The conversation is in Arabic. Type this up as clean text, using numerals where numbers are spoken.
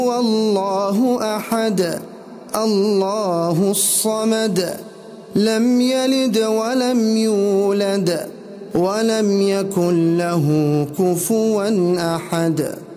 والله أحد الله الصمد لم يلد ولم يولد ولم يكن له كفوا أحد.